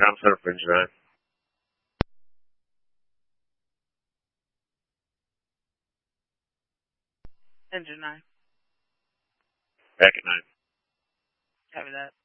Tom set up for engine 9. Engine 9. Back at 9. Copy that.